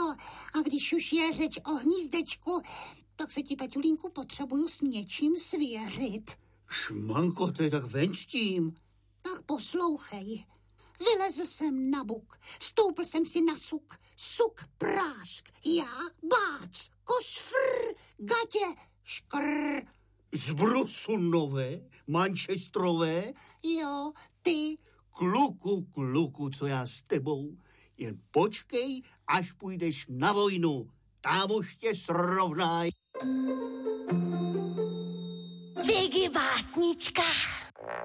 No, a když už je řeč o hnízdečku, tak se ti, taťulínku, potřebuju s něčím svěřit. Šmanko, to je tak ven s tím. Tak poslouchej. Vylezl jsem na buk, stoupl jsem si na suk, suk prásk, já bác, kosfr, gatě, škrr. Z brusu nové, manchestrové? Jo, ty. Kluku, co já s tebou. Jen počkej, až půjdeš na vojnu. Tam už tě srovnaj. Vigi básnička.